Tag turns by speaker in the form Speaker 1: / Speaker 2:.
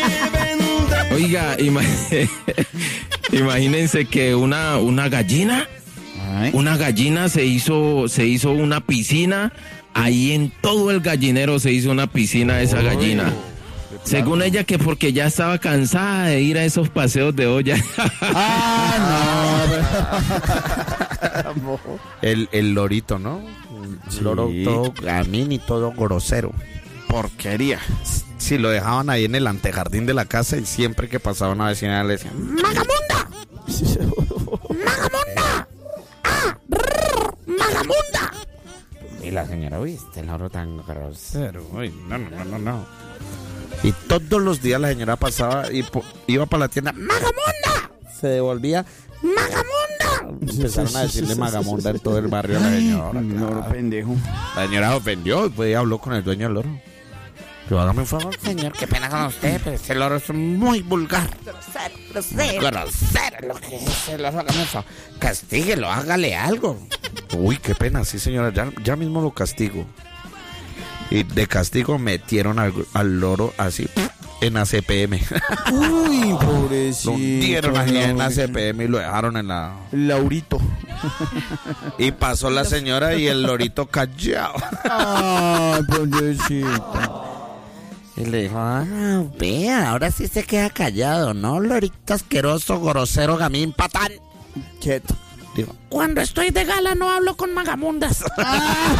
Speaker 1: Oiga, imagínense que una gallina, se hizo una piscina. Ahí en todo el gallinero se hizo una piscina de esa gallina. Según ella, que porque ya estaba cansada de ir a esos paseos de olla.
Speaker 2: No. El lorito, ¿no? El loro todo gamín y todo grosero.
Speaker 3: Porquería.
Speaker 2: Sí, lo dejaban ahí en el antejardín de la casa y siempre que pasaba una vecina le decían: ¡Magamunda! ¡Magamunda! ¡Ah! ¡Magamunda! Y la señora, uy, este loro tan grosero. Uy, no. Y todos los días la señora pasaba y iba para la tienda: ¡Magamunda! Se devolvía: ¡Magamunda! Empezaron a decirle Magamunda en todo el barrio a la señora.
Speaker 3: Loro pendejo.
Speaker 2: La señora se ofendió y pues habló con el dueño del loro. Pero hágame un favor, señor, qué pena con usted, pero ese loro es muy vulgar. Grosero, lo que es ese loro, hágame un favor. Castíguelo, hágale algo. Uy, qué pena, sí, señora, ya mismo lo castigo. Y de castigo metieron al loro así en ACPM.
Speaker 3: Uy, pobrecito.
Speaker 2: Lo hundieron ahí en ACPM y lo dejaron en la...
Speaker 3: Laurito.
Speaker 2: Y pasó la señora y el lorito callado.
Speaker 3: Ay, pobrecito.
Speaker 2: Y le dijo: vea, ahora sí se queda callado, ¿no, lorito asqueroso, grosero, gamín, patán?
Speaker 3: Quieto.
Speaker 2: Digo: cuando estoy de gala no hablo con magamundas.